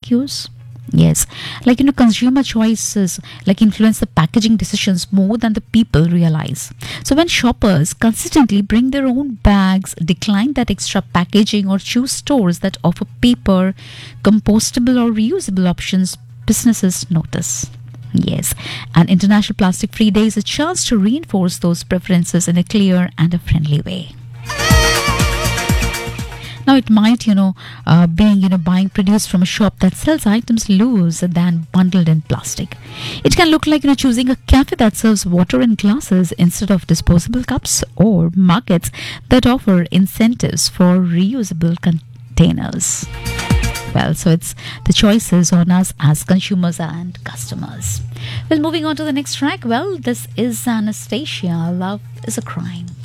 plastic use? Yes, consumer choices influence the packaging decisions more than the people realize. So when shoppers consistently bring their own bags, decline that extra packaging, or choose stores that offer paper, compostable, or reusable options, businesses notice. Yes, and International Plastic Free Day is a chance to reinforce those preferences in a clear and a friendly way. Now, it might, being, buying produce from a shop that sells items loose than bundled in plastic. It can look like, choosing a cafe that serves water in glasses instead of disposable cups, or markets that offer incentives for reusable containers. Well, so it's the choices on us as consumers and customers. Well, moving on to the next track. Well, this is Anastasia. Love is a Crime.